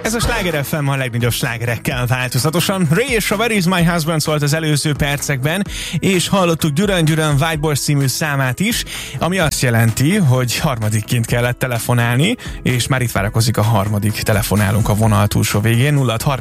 Ez a Sláger FM a legnagyobb slágerekkel változatosan. Ray és a Where is my husband szólt az előző percekben, és hallottuk Duran Duran White Boys című számát is, ami azt jelenti, hogy harmadikként kellett telefonálni, és már itt várakozik a harmadik telefonálunk a vonal túlsó végén.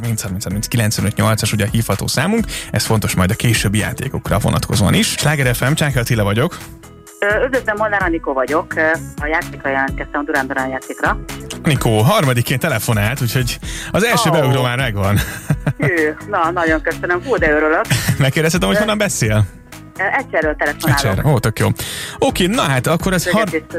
0630 ugye a hívható számunk, ez fontos majd a későbbi játékokra vonatkozóan is. Sláger FM, Csáky Attila vagyok. Üdvözlöm, Molnár Anikó vagyok. A játékra jelentkeztem, a Duran Duran játékra. Anikó, harmadikként telefonált, úgyhogy az első beugró már megvan. Na, nagyon köszönöm. Hú, de örülök. Megkérdezhetem, hogy honnan beszél? Egyszerről telefonálok. Egyszerre, ó, tök jó. Oké, na hát akkor ez...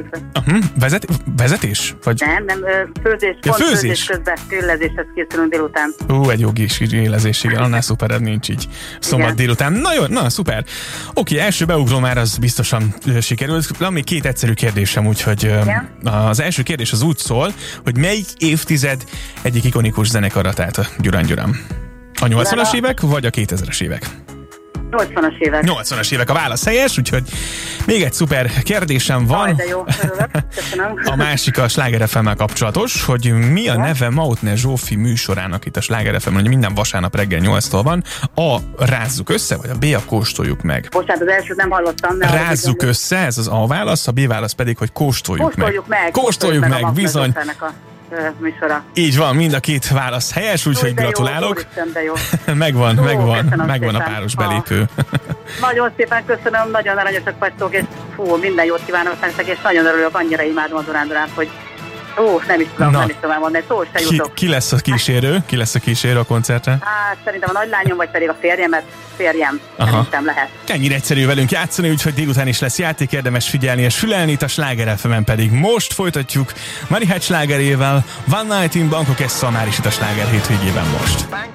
Vezetés? Vagy... Nem, főzés, ja, főzés közben grillezéshez készülünk délután. Egy jó kis grillezés, igen, annál szupered nincs így szombat délután. Na jó, na szuper. Oké, első beugró már az biztosan sikerült. Van még két egyszerű kérdésem, úgyhogy az első kérdés az úgy szól, hogy melyik évtized egyik ikonikus zenekara, tehát a Duran Duran? A 80-as évek, vagy a 2000-es évek? 80-as évek. 80-as évek a válasz helyes, úgyhogy még egy szuper kérdésem van. De jó, örülök, köszönöm. A másik a Sláger FM-mel kapcsolatos, hogy mi a neve Mautner Zsófi műsorának itt a Sláger FM-en, hogy minden vasárnap reggel 8-tól van. A rázzuk össze, vagy a B a kóstoljuk meg? Bocsánat, az elsőt nem hallottam. Rázzuk össze, ez az A válasz, a B válasz pedig, hogy kóstoljuk meg. Kóstoljuk meg, bizony. Műsora. Így van, mind a két válasz helyes, úgyhogy gratulálok. Megvan a páros belépő. Nagyon szépen köszönöm, nagyon aranyosak vagytok, és minden jót kívánok nektek, és nagyon örülök, annyira imádom a Duran Durant, hogy nem is tudom elmondani, szó se jutok. Ki lesz a kísérő? Ki lesz a kísérő a koncertre? Hát szerintem a nagylányom, vagy pedig a férjem. Szerintem lehet. Ennyire egyszerű velünk játszani, úgyhogy délután is lesz játék, érdemes figyelni és fülelni, itt a Sláger FM-en pedig most folytatjuk Marihat slágerével, One Night in Bangkok, ez már is itt a Sláger hétvégében most.